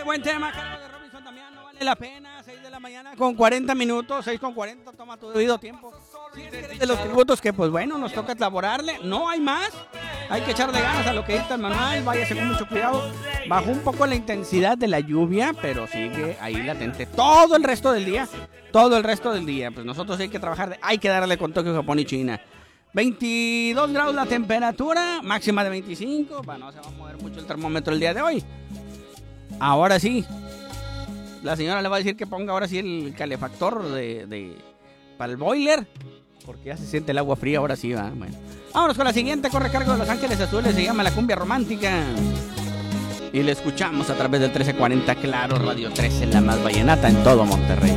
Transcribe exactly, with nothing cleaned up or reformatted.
buen tema, cargo de Robinson Damián, no vale la pena. seis de la mañana con cuarenta minutos, seis con cuarenta, toma tu debido tiempo. Si es que eres de los tributos que, pues bueno, nos toca elaborarle, no hay más. Hay que echarle ganas a lo que dicta el manual, váyase con mucho cuidado. Bajó un poco la intensidad de la lluvia, pero sigue ahí latente todo el resto del día. Todo el resto del día, pues nosotros hay que trabajar, de, hay que darle con Tokio, Japón y China. veintidós grados la temperatura, máxima de veinticinco. Bueno, no se va a mover mucho el termómetro el día de hoy. Ahora sí, la señora le va a decir que ponga ahora sí el calefactor de, de para el boiler, porque ya se siente el agua fría, ahora sí va. Bueno, vámonos con la siguiente, corre cargo de Los Ángeles Azules, se llama La Cumbia Romántica. Y le escuchamos a través del trece cuarenta, claro, Radio trece, la más vallenata en todo Monterrey.